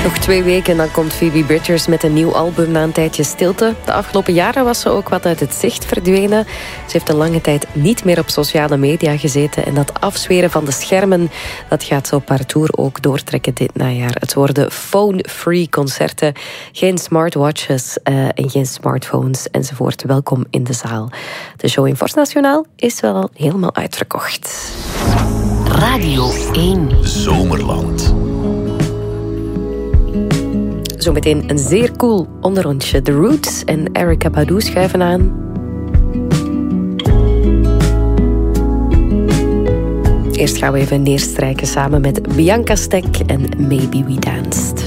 Nog 2 weken en dan komt Phoebe Bridgers met een nieuw album na een tijdje stilte. De afgelopen jaren was ze ook wat uit het zicht verdwenen. Ze heeft een lange tijd niet meer op sociale media gezeten. En dat afzweren van de schermen, dat gaat zo partout ook doortrekken dit najaar. Het worden phone-free concerten. Geen smartwatches en geen smartphones enzovoort. Welkom in de zaal. De show in Forst Nationaal is wel helemaal uitverkocht. Radio 1. Zomerland. Zometeen een zeer cool onderrondje. The Roots en Erykah Badu schuiven aan. Eerst gaan we even neerstrijken samen met Bianca Stek en Maybe We Danced.